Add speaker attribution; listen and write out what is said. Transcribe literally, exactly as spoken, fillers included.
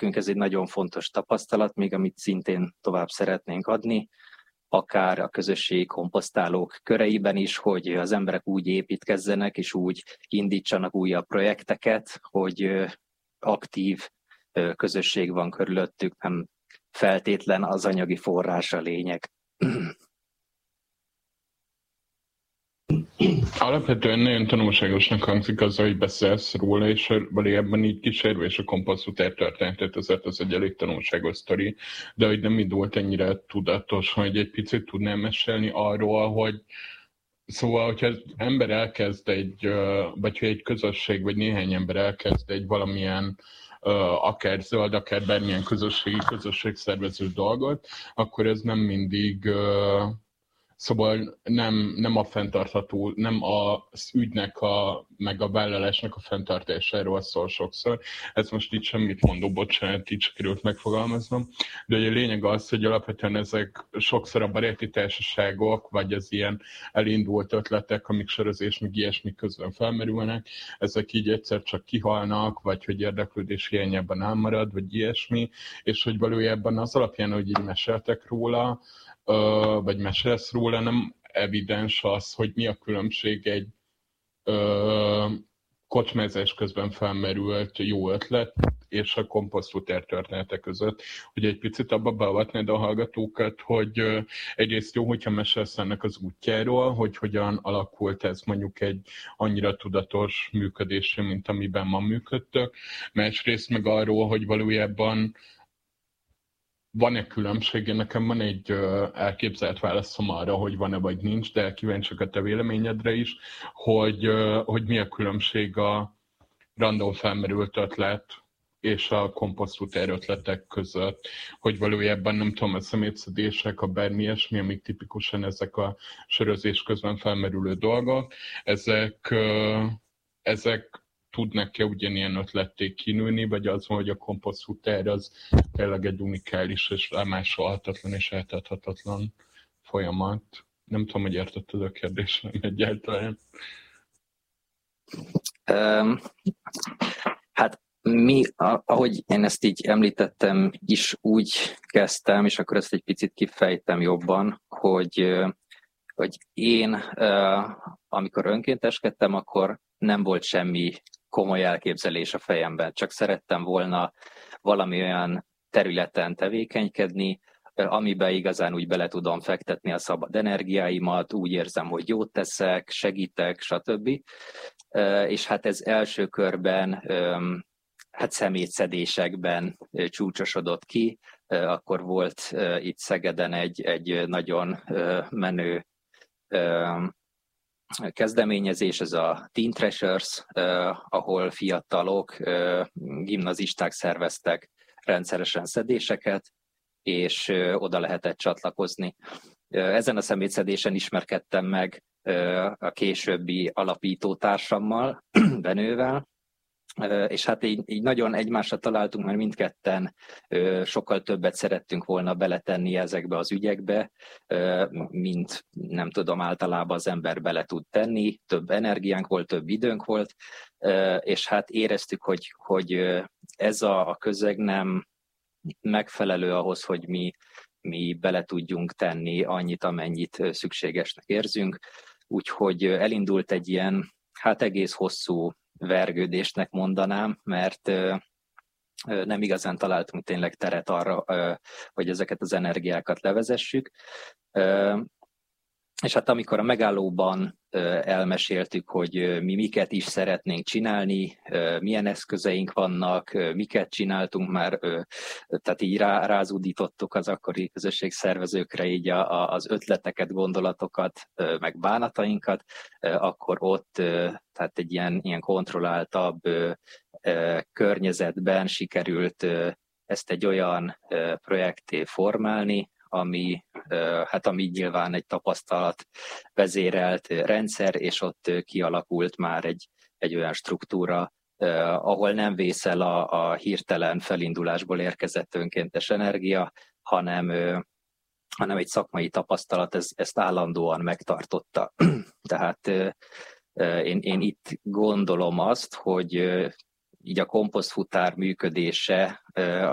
Speaker 1: nekünk ez egy nagyon fontos tapasztalat, még amit szintén tovább szeretnénk adni, akár a közösségi komposztálók köreiben is, hogy az emberek úgy építkezzenek, és úgy indítsanak újabb projekteket, hogy aktív közösség van körülöttük, nem feltétlen az anyagi forrás a lényeg.
Speaker 2: Alapvetően nagyon tanulságosnak hangzik az, hogy beszélsz róla, és valójában így kísérve, és a komposztútár történetet, ezért az egy elég tanulságos sztori, de hogy nem indult ennyire tudatos, hogy egy picit tudnám mesélni arról, hogy szóval, hogyha az ember elkezd egy, vagy hogy egy közösség, vagy néhány ember elkezd egy valamilyen akár zöld, akár bármilyen közösségi közösségszervező dolgot, akkor ez nem mindig... Szóval nem, nem a fenntartható, nem az ügynek, a, meg a vállalásnak a fenntartásáról szól sokszor. Ez most így semmit mondó, bocsánat, így sikerült megfogalmaznom. De a lényeg az, hogy alapvetően ezek sokszor a baráti társaságok, vagy az ilyen elindult ötletek, amik sorozás, meg ilyesmi közben felmerülnek, ezek így egyszer csak kihalnak, vagy hogy érdeklődés hiányában elmarad, vagy ilyesmi, és hogy valójában az alapján, hogy így meséltek róla, vagy mesélsz róla, nem evidens az, hogy mi a különbség egy ö, kocsmázás közben felmerült jó ötlet és a komposztútár története között, hogy egy picit abba beavatnád a hallgatókat, hogy ö, egyrészt jó, hogyha mesélsz ennek az útjáról, hogy hogyan alakult ez mondjuk egy annyira tudatos működésre, mint amiben ma működtök, másrészt meg arról, hogy valójában van-e különbség? Nekem van egy uh, elképzelt válaszom arra, hogy van-e vagy nincs, de kíváncsiak a te véleményedre is, hogy, uh, hogy mi a különbség a random felmerült ötlet és a komposztútár ötletek között, hogy valójában nem tudom, a szemétszedések, a bármi ilyesmi, amik tipikusan ezek a sörözés közben felmerülő dolgok, ezek, uh, ezek tudnak-e ugyanilyen ötletté kinőni, vagy az van, hogy a komposztútár az tényleg egy unikális és elmásolhatatlan és eltarthatatlan folyamat. Nem tudom, hogy értetted a kérdésem egyáltalán.
Speaker 1: Um, hát mi, ahogy én ezt így említettem, is úgy kezdtem, és akkor ezt egy picit kifejtem jobban, hogy, hogy én, amikor önkénteskedtem, akkor nem volt semmi komoly elképzelés a fejemben, csak szerettem volna valami olyan területen tevékenykedni, amiben igazán úgy bele tudom fektetni a szabad energiáimat, úgy érzem, hogy jót teszek, segítek, stb. És hát ez első körben hát szemétszedésekben csúcsosodott ki. Akkor volt itt Szegeden egy, egy nagyon menő kezdeményezés, ez a Teen Treasures, ahol fiatalok, gimnazisták szerveztek rendszeresen szedéseket, és oda lehetett csatlakozni. Ezen a szemétszedésen ismerkedtem meg a későbbi alapítótársammal, Benővel, és hát így, így nagyon egymásra találtunk, mert mindketten sokkal többet szerettünk volna beletenni ezekbe az ügyekbe, mint nem tudom, általában az ember bele tud tenni, több energiánk volt, több időnk volt, és hát éreztük, hogy, hogy ez a, a közeg nem megfelelő ahhoz, hogy mi, mi bele tudjunk tenni annyit, amennyit szükségesnek érzünk, úgyhogy elindult egy ilyen, hát egész hosszú vergődésnek mondanám, mert nem igazán találtunk tényleg teret arra, hogy ezeket az energiákat levezessük. És hát amikor a megállóban elmeséltük, hogy mi miket is szeretnénk csinálni, milyen eszközeink vannak, miket csináltunk már, tehát így rá, rázúdítottuk az akkori közösségszervezőkre így a, a, az ötleteket, gondolatokat, meg bánatainkat, akkor ott tehát egy ilyen, ilyen kontrolláltabb környezetben sikerült ezt egy olyan projekté formálni, ami, hát ami nyilván egy tapasztalat vezérelt rendszer, és ott kialakult már egy, egy olyan struktúra, ahol nem vészel a, a hirtelen felindulásból érkezett önkéntes energia, hanem, hanem egy szakmai tapasztalat ez, ezt állandóan megtartotta. Tehát én, én itt gondolom azt, hogy így a komposztfutár működése